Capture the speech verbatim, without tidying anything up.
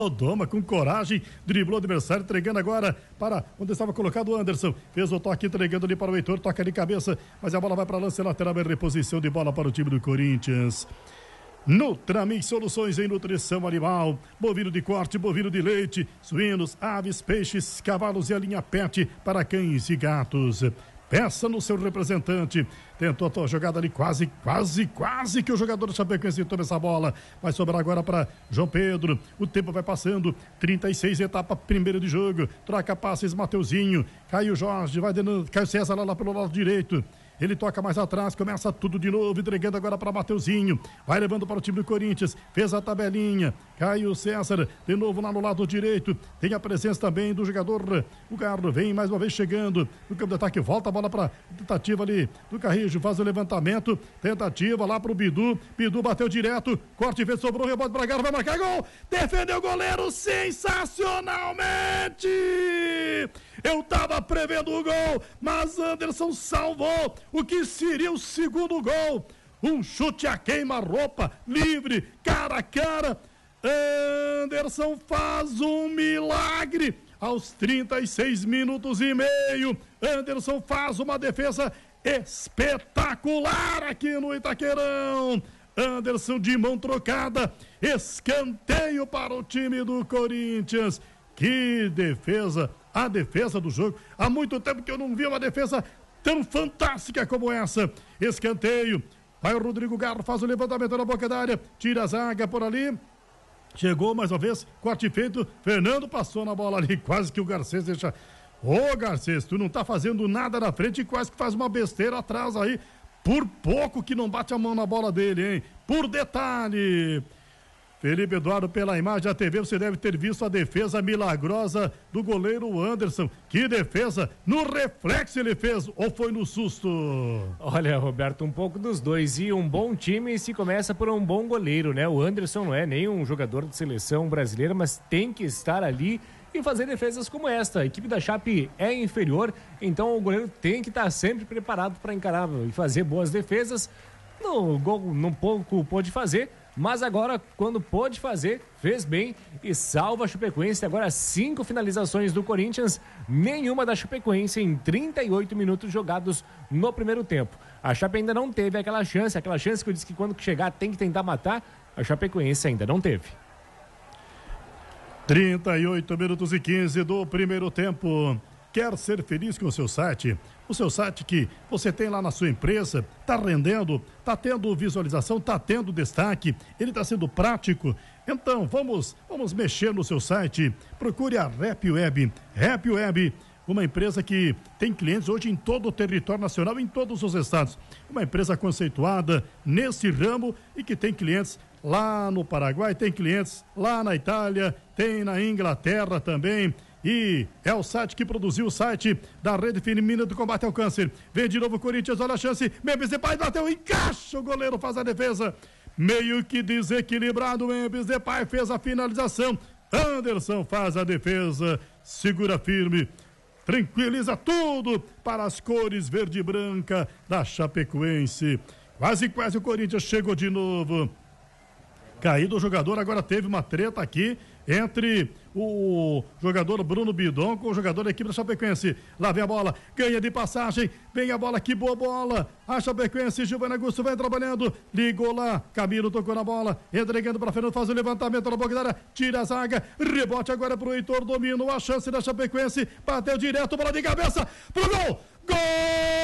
Doma com coragem, driblou o adversário, entregando agora para onde estava colocado o Anderson. Fez o toque, entregando ali para o Heitor, toca de cabeça, mas a bola vai para lance lateral, é reposição de bola para o time do Corinthians. Nutramin Soluções em Nutrição Animal, bovino de corte, bovino de leite, suínos, aves, peixes, cavalos e a linha pet para cães e gatos. Peça no seu representante. Tentou a tua jogada ali, quase, quase, quase que o jogador do Chapecoense toma essa bola. Vai sobrar agora para João Pedro. O tempo vai passando. trinta e seis, etapa primeira de jogo. Troca passes, Mateuzinho. Caio Jorge, vai dando. Caio César lá, lá pelo lado direito. Ele toca mais atrás, começa tudo de novo, entregando agora para Mateuzinho. Vai levando para o time do Corinthians. Fez a tabelinha. Caio César, de novo lá no lado direito. Tem a presença também do jogador. O Garro vem mais uma vez chegando no campo de ataque. Volta a bola para tentativa ali do Carrijo. Faz o levantamento. Tentativa lá para o Bidu. Bidu bateu direto. Corte, vez, sobrou, rebote para Garro. Vai marcar gol. Defendeu o goleiro sensacionalmente. Eu tava prevendo o gol, mas Anderson salvou o que seria o segundo gol. Um chute a queima-roupa, livre, cara a cara. Anderson faz um milagre. Aos trinta e seis minutos e meio, Anderson faz uma defesa espetacular aqui no Itaquerão. Anderson de mão trocada, escanteio para o time do Corinthians. Que defesa, a defesa do jogo. Há muito tempo que eu não vi uma defesa tão fantástica como essa. Escanteio. Vai o Rodrigo Garro, faz o levantamento na boca da área. Tira a zaga por ali. Chegou mais uma vez, corte feito. Fernando passou na bola ali. Quase que o Garcês deixa. Ô Garcês, tu não tá fazendo nada na frente e quase que faz uma besteira atrás aí. Por pouco que não bate a mão na bola dele, hein? Por detalhe. Felipe Eduardo, pela imagem da T V, você deve ter visto a defesa milagrosa do goleiro Anderson. Que defesa! No reflexo ele fez, ou foi no susto? Olha, Roberto, um pouco dos dois. E um bom time se começa por um bom goleiro, né? O Anderson não é nem um jogador de seleção brasileira, mas tem que estar ali e fazer defesas como esta. A equipe da Chape é inferior, então o goleiro tem que estar sempre preparado para encarar e fazer boas defesas. No gol, não pouco pôde fazer, mas agora, quando pôde fazer, fez bem e salva a Chapecoense. Agora cinco finalizações do Corinthians, nenhuma da Chapecoense em trinta e oito minutos jogados no primeiro tempo. A Chape ainda não teve aquela chance, aquela chance que eu disse que quando chegar tem que tentar matar, a Chapecoense ainda não teve. trinta e oito minutos e quinze do primeiro tempo. Quer ser feliz com o seu site? O seu site que você tem lá na sua empresa, está rendendo, está tendo visualização, está tendo destaque, ele está sendo prático. Então, vamos, vamos mexer no seu site. Procure a Rap Web. Rap Web, uma empresa que tem clientes hoje em todo o território nacional, em todos os estados. Uma empresa conceituada nesse ramo e que tem clientes lá no Paraguai, tem clientes lá na Itália, tem na Inglaterra também. E é o site que produziu o site da Rede Feminina do Combate ao Câncer. Vem de novo o Corinthians, olha a chance. Memphis Depay bateu, encaixa, o goleiro faz a defesa. Meio que desequilibrado, Memphis Depay fez a finalização. Anderson faz a defesa, segura firme, tranquiliza tudo para as cores verde e branca da Chapecoense. Quase, quase o Corinthians chegou de novo. Caído o jogador, agora teve uma treta aqui entre o jogador Bruno Bidon com o jogador da equipe da Chapecoense. Lá vem a bola, ganha de passagem, vem a bola, que boa bola. A Chapecoense, Giovanni Augusto vem trabalhando, ligou lá, Camilo tocou na bola, entregando para Fernando, faz o levantamento na boca da área, tira a zaga, rebote agora pro Heitor, domina a chance da Chapecoense, bateu direto, bola de cabeça, pro gol, gol!